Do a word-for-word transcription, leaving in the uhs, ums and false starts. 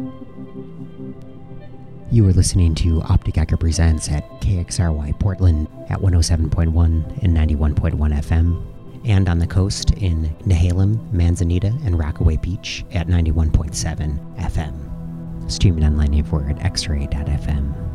You are listening to Optic Echo Presents at K X R Y Portland at one oh seven point one and ninety-one point one F M, and on the coast in Nehalem, Manzanita, and Rockaway Beach at ninety-one point seven F M. Streaming online everywhere at x ray dot f m.